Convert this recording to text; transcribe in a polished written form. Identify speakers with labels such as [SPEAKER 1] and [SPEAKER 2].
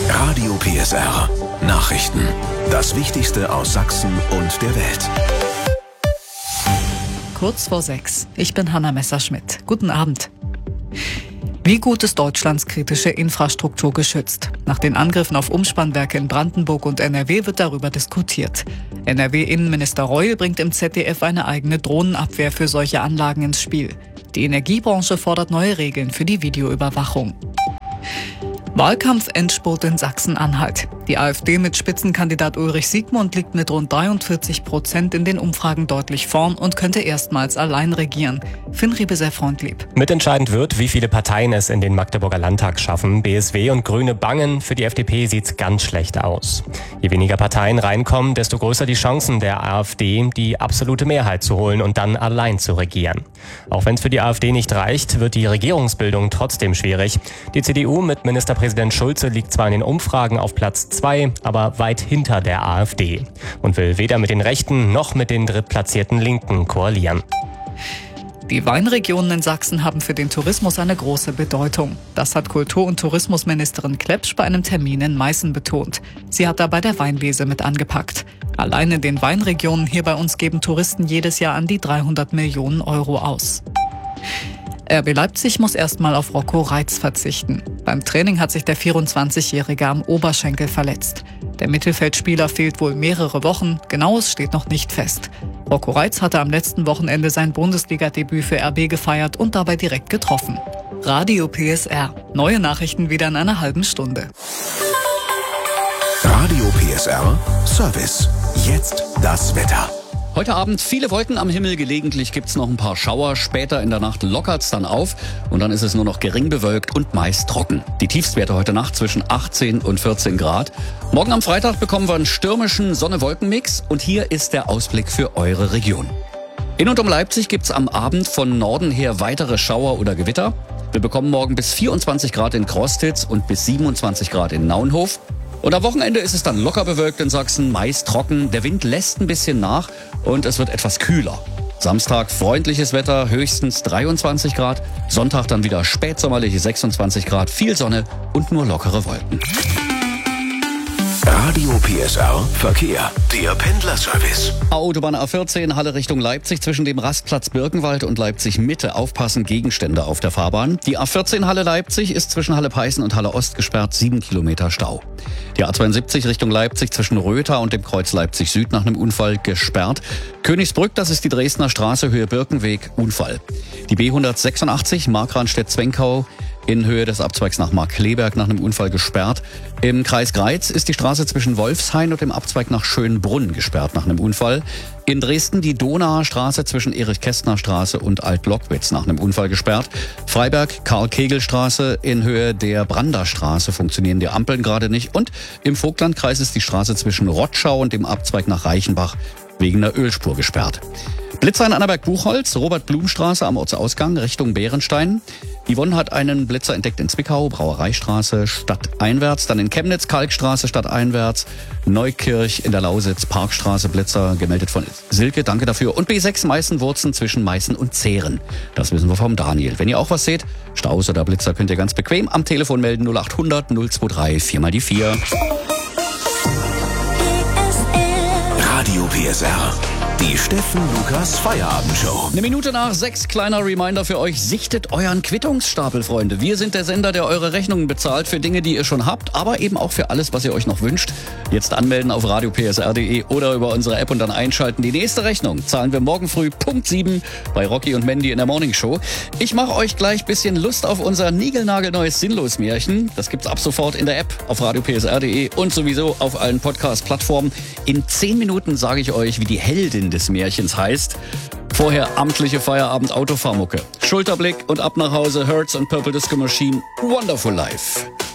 [SPEAKER 1] Radio PSR. Nachrichten. Das Wichtigste aus Sachsen und der Welt.
[SPEAKER 2] Kurz vor 6. Ich bin Hanna Messerschmidt. Guten Abend. Wie gut ist Deutschlands kritische Infrastruktur geschützt? Nach den Angriffen auf Umspannwerke in Brandenburg und NRW wird darüber diskutiert. NRW-Innenminister Reul bringt im ZDF eine eigene Drohnenabwehr für solche Anlagen ins Spiel. Die Energiebranche fordert neue Regeln für die Videoüberwachung. Wahlkampf-Endspurt in Sachsen-Anhalt. Die AfD mit Spitzenkandidat Ulrich Siegmund liegt mit rund 43% in den Umfragen deutlich vorn und könnte erstmals allein regieren. Finn Riebe sehr freundlieb.
[SPEAKER 3] Mitentscheidend wird, wie viele Parteien es in den Magdeburger Landtag schaffen. BSW und Grüne bangen. Für die FDP sieht's ganz schlecht aus. Je weniger Parteien reinkommen, desto größer die Chancen der AfD, die absolute Mehrheit zu holen und dann allein zu regieren. Auch wenn es für die AfD nicht reicht, wird die Regierungsbildung trotzdem schwierig. Die CDU mit Ministerpräsident Schulze liegt zwar in den Umfragen auf Platz 2, aber weit hinter der AfD und will weder mit den Rechten noch mit den drittplatzierten Linken koalieren.
[SPEAKER 2] Die Weinregionen in Sachsen haben für den Tourismus eine große Bedeutung. Das hat Kultur- und Tourismusministerin Klepsch bei einem Termin in Meißen betont. Sie hat dabei der Weinlese mit angepackt. Allein in den Weinregionen hier bei uns geben Touristen jedes Jahr an die 300 Millionen Euro aus. RB Leipzig muss erstmal auf Rocco Reitz verzichten. Beim Training hat sich der 24-Jährige am Oberschenkel verletzt. Der Mittelfeldspieler fehlt wohl mehrere Wochen, Genaues steht noch nicht fest. Rocco Reitz hatte am letzten Wochenende sein Bundesliga-Debüt für RB gefeiert und dabei direkt getroffen. Radio PSR. Neue Nachrichten wieder in einer halben Stunde.
[SPEAKER 1] Radio PSR Service. Jetzt das Wetter.
[SPEAKER 4] Heute Abend viele Wolken am Himmel, gelegentlich gibt's noch ein paar Schauer, später in der Nacht lockert's dann auf und dann ist es nur noch gering bewölkt und meist trocken. Die Tiefstwerte heute Nacht zwischen 18 und 14 Grad. Morgen am Freitag bekommen wir einen stürmischen Sonne-Wolken-Mix und hier ist der Ausblick für eure Region. In und um Leipzig gibt's am Abend von Norden her weitere Schauer oder Gewitter. Wir bekommen morgen bis 24 Grad in Krostitz und bis 27 Grad in Naunhof. Und am Wochenende ist es dann locker bewölkt in Sachsen, meist trocken. Der Wind lässt ein bisschen nach und es wird etwas kühler. Samstag freundliches Wetter, höchstens 23 Grad. Sonntag dann wieder spätsommerliche 26 Grad, viel Sonne und nur lockere Wolken.
[SPEAKER 1] Radio PSR Verkehr. Der Pendlerservice.
[SPEAKER 4] Autobahn A14, Halle Richtung Leipzig, zwischen dem Rastplatz Birkenwald und Leipzig Mitte. Aufpassen, Gegenstände auf der Fahrbahn. Die A14 Halle Leipzig ist zwischen Halle Peißen und Halle Ost gesperrt, 7 Kilometer Stau. Die A72 Richtung Leipzig zwischen Rötha und dem Kreuz Leipzig Süd nach einem Unfall gesperrt. Königsbrück, das ist die Dresdner Straße, Höhe Birkenweg, Unfall. Die B186 Markranstädt-Zwenkau in Höhe des Abzweigs nach Markkleeberg nach einem Unfall gesperrt. Im Kreis Greiz ist die Straße zwischen Wolfshain und dem Abzweig nach Schönbrunn gesperrt nach einem Unfall. In Dresden die Donauer Straße zwischen Erich-Kästner-Straße und Alt-Lockwitz nach einem Unfall gesperrt. Freiberg, Karl-Kegel-Straße in Höhe der Branderstraße funktionieren die Ampeln gerade nicht. Und im Vogtlandkreis ist die Straße zwischen Rotschau und dem Abzweig nach Reichenbach wegen einer Ölspur gesperrt. Blitzer in Annaberg-Buchholz, Robert-Blum-Straße am Ortsausgang Richtung Bärenstein. Yvonne hat einen Blitzer entdeckt in Zwickau, Brauereistraße stadteinwärts, dann in Chemnitz, Kalkstraße stadteinwärts, Neukirch in der Lausitz, Parkstraße, Blitzer gemeldet von Silke, danke dafür. Und B6 Meißen-Wurzen zwischen Meißen und Zehren. Das wissen wir vom Daniel. Wenn ihr auch was seht, Staus oder Blitzer, könnt ihr ganz bequem am Telefon melden 0800 023 4 mal die 4.
[SPEAKER 1] Radio PSR. Die Steffen Lukas Feierabendshow.
[SPEAKER 4] Eine Minute nach 6, kleiner Reminder für euch. Sichtet euren Quittungsstapel, Freunde. Wir sind der Sender, der eure Rechnungen bezahlt für Dinge, die ihr schon habt, aber eben auch für alles, was ihr euch noch wünscht. Jetzt anmelden auf radiopsr.de oder über unsere App und dann einschalten. Die nächste Rechnung zahlen wir morgen früh Punkt 7 bei Rocky und Mandy in der Morning Show. Ich mache euch gleich bisschen Lust auf unser niegelnagelneues Sinnlos-Märchen. Das gibt's ab sofort in der App auf radiopsr.de und sowieso auf allen Podcast-Plattformen. In 10 Minuten sage ich euch, wie die Heldin des Märchens heißt. Vorher amtliche Feierabend-Autofahrmucke. Schulterblick und ab nach Hause. Hertz und Purple Disco Machine. Wonderful Life.